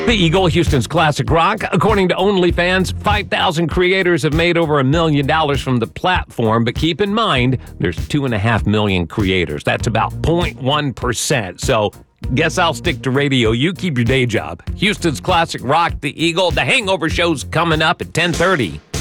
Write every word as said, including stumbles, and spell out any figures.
The Eagle, Houston's classic rock. According to OnlyFans, five thousand creators have made over a million dollars from the platform, but keep in mind, there's two point five million creators. That's about zero point one percent. So, guess I'll stick to radio. You keep your day job. Houston's classic rock, The Eagle. The Hangover Show's coming up at ten thirty.